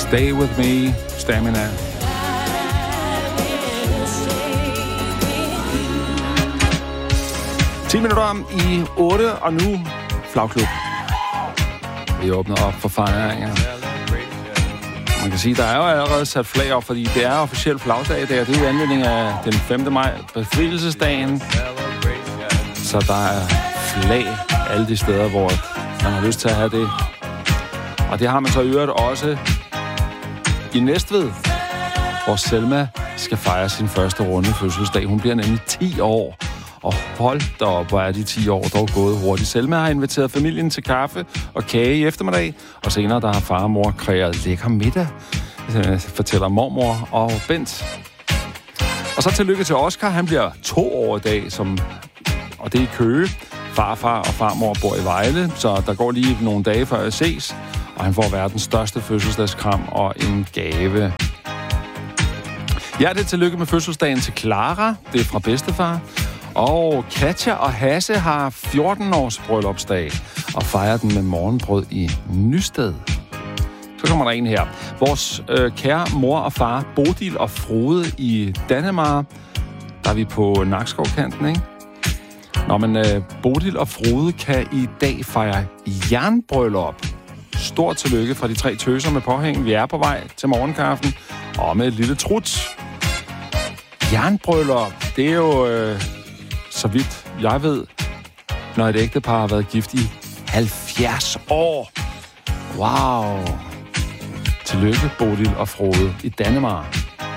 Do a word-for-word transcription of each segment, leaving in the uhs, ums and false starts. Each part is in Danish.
Stay With Me, Stamina. ti minutter i otte, og nu flagklub. Vi åbner op for fejringer. Man kan sige, der er jo allerede sat flag op, fordi det er officielt flagdag i dag, og det er jo anledning af den femte maj, befrielsesdagen. Så der er flag alle de steder, hvor man har lyst til at have det. Og det har man så i øvrigt også i Næstved, hvor Selma skal fejre sin første runde fødselsdag. Hun bliver nemlig ti år. Og hold da op, hvor er de ti år dog gået hurtigt. Selma har inviteret familien til kaffe og kage i eftermiddag, og senere der har far og mor kreeret lækker middag, fortæller mormor og Bent. Og så tillykke til Oscar. Han bliver to år i dag, som, og det er i Køge. Farfar og farmor bor i Vejle, så der går lige nogle dage før jeg ses, og han får verdens største fødselsdagskram og en gave. Ja, det er tillykke med fødselsdagen til Clara. Det er fra bedstefar. Og Katja og Hasse har fjorten års bryllupsdag og fejrer den med morgenbrød i Nysted. Så kommer der en her. Vores øh, kære mor og far, Bodil og Frode i Dannemare. Der er vi på Nakskovkanten, ikke? Nå, men øh, Bodil og Frode kan i dag fejre jernbryllup. Stort tillykke fra de tre tøser med påhæng. Vi er på vej til morgenkaffen og med et lille trut. Jernbryllup, det er jo... Øh, så vidt jeg ved, når et ægtepar har været gift i halvfjerds år. Wow. Tillykke, Bodil og Frode i Dannemare.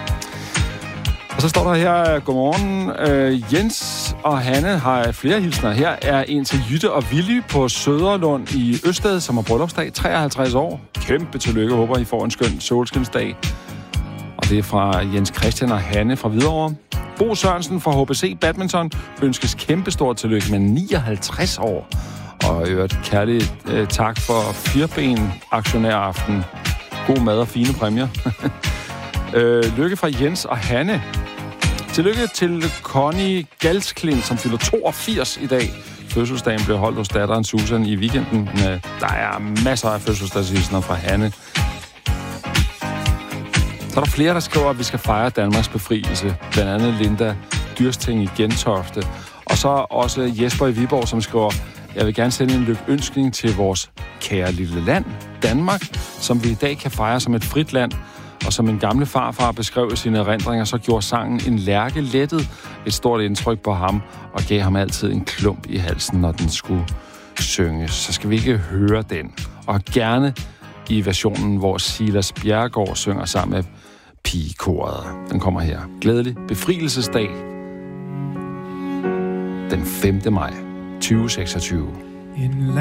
Og så står der her, godmorgen. Øh, Jens og Hanne har flere hilsner. Her er en til Jytte og Willy på Søderlund i Østed, som har bryllupsdag, treoghalvtreds år. Kæmpe tillykke, håber I får en skøn solskinsdag. Og det er fra Jens Christian og Hanne fra Hvidovre. Bo Sørensen fra H B C Badminton ønskes kæmpestort tillykke med nioghalvtreds år. Og i øvrigt kærlig øh, tak for fireben aktionæraften. God mad og fine præmier. øh, lykke fra Jens og Hanne. Tillykke til Connie Galsklint, som fylder toogfirs i dag. Fødselsdagen blev holdt hos datteren Susan i weekenden. Med, der er masser af fødselsdagshilsner fra Hanne. Så er der flere, der skriver, at vi skal fejre Danmarks befrielse. Blandt andet Linda Dyrsting i Gentofte. Og så også Jesper i Viborg, som skriver, jeg vil gerne sende en lykønskning til vores kære lille land, Danmark, som vi i dag kan fejre som et frit land. Og som min gamle farfar beskrev i sine erindringer, så gjorde sangen en lærke lettet et stort indtryk på ham, og gav ham altid en klump i halsen, når den skulle synges. Så skal vi ikke høre den. Og gerne i versionen, hvor Silas Bjerregaard synger sammen med pigekoret. Den kommer her. Glædelig befrielsesdag. Den femte maj tyve seksogtyve.